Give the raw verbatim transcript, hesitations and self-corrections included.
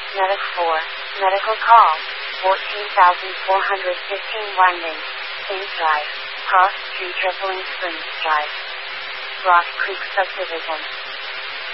Medic four, medical call, fourteen thousand four hundred fifteen Winding, Thames Drive, Cross Street Dribbling Springs Drive, Rock Creek Subdivision.